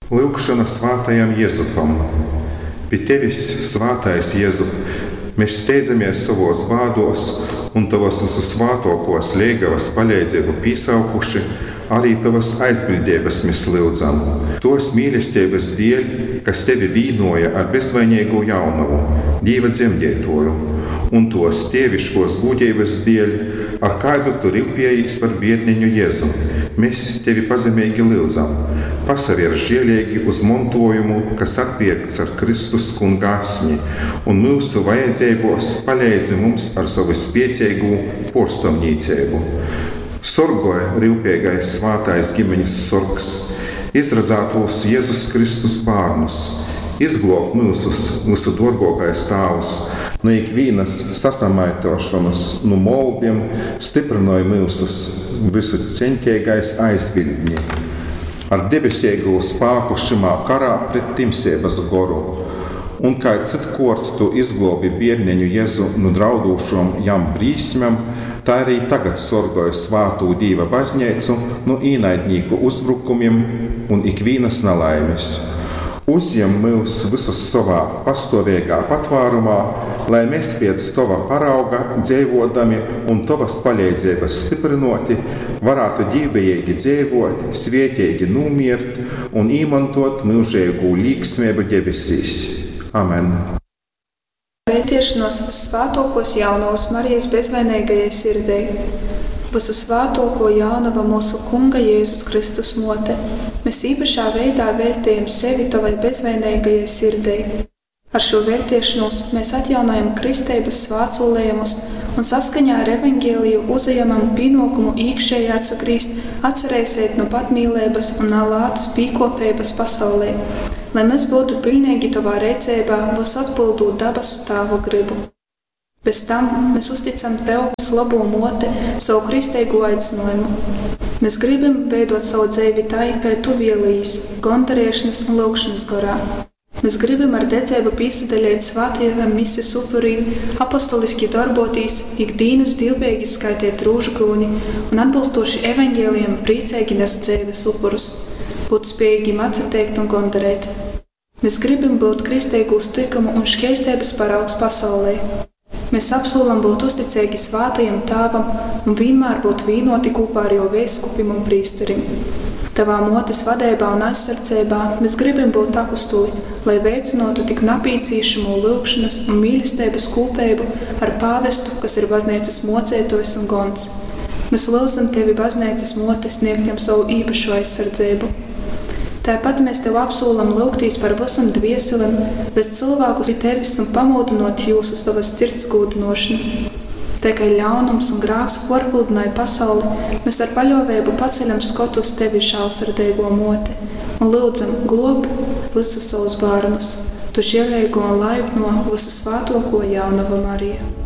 Lūkšana svātajam Jēzupam. Pie tevis, svātais Jēzup, mēs steidzamies savos bādos un tavas visvātokos liegavas palīdzību pīsaukuši, arī tavas aizbildības mēs lūdzam. Tos mīlestības dēļ, kas tevi vīnoja ar bezvainīgu jaunavu, Dieva dzemdētoju, un tos tieviškos gudības dēļ, ar kādu tu rūpējies par bērniņu Jēzu. Mēs tevi pazemīgi lūdzam. Pasaver žēlīgi uz montojumu, kas atpirkts ar Kristus kunga asni, un mūsu vajadzībos palīdzi mums ar savu spēcīgu porstomnīcību. Sorgoja rūpīgais svātais ģimeņas sorgs, izradzātos Jēzus Kristus bārnus, izglāb mūsu dārgākais tēvs no ikvienas sasamaitošanas, no moldiem, stiprināja mūsu visu centīgais aizbildņi. Ar debesīgu spēku šimā karā pret timsības goru, un kā citkārt tu izglābi bērniņu Jēzu no draudošām jam brīsmēm, tā arī tagad sorgoja svātū Dieva baznīcu no ienaidnieku uzbrukumiem un ikvienas nelaimes. Uzņem mūs visus savā pastāvīgā patvārumā, lai mēs pēc tava parauga dzīvodami un tavas palīdzības stiprinoti varētu dzīvīgi dzīvot, svētīgi nomirt un izmantot mūžīgu līgsmību debesīs. Amen. Vēlēšanos svātokos jaunavas Marijas bezvainīgajai sirdei. Visu svātoko jaunava mūsu Kunga Jēzus Kristus mote. Mēs īpašā veidā veltījam sevi tavai bezvainīgajai sirdei. Ar šo veltīšanos mēs atjaunojam kristības svētsolējumus un saskaņā ar evaņģēliju uzejamam pienākumu iekšēji atsagrīst, atcerēsiet no patmīlības un lātas pīkopības pasaulē, lai mēs būtu pilnīgi tavā redzībā, vos atbildot dabasu tāvu gribu. Bez tam mēs uzticam tev labo moti, savu kristīgo aicinājumu. Mēs gribam veidot savu dzīvi tā, kā tu vēlējies, gandarīšanas un lūgšanas garā. Mēs gribam ar dedzību piesaistīt svētajam misijas upuriem, apostoliski darboties, ikdienas dievbijīgi skaitīt rūžu krūni un atbilstoši evaņģēlijam priecīgi nest dzīves upurus, būt spējīgiem atsateikt un gandarīt. Mēs gribam būt kristīgu tikumu un šķēstības paraugs pasaulē. Mēs apsolam būt uzticīgi svātajam tēvam un vienmēr būt vienoti kopā ar jau vēskupim un prīsterim. Tavā motes vadībā un aizsardzībā mēs gribam būt apostuli, lai veicinotu tik napīcīšamo lūgšanas un mīlestības kopību ar pāvestu, kas ir baznīcas mocētojs un gons. Mēs lūdzam tevi baznīcas mote sniegt jam savu īpašo aizsardzību. Tāpat mēs tev apsolam lūgtīs par visam dvieselim, bez cilvēkus pie tevis un pamodinot jūs uz tavas sirds gūdinošanu. Tā kā ļaunums un grāks porpludināja pasauli, mēs ar paļāvību paceļam skotu uz tevi žēlsirdīgo moti un lūdzam glob visus savus bērnus, tu žēlīgo un laipno visu svātoko jaunavu Mariju.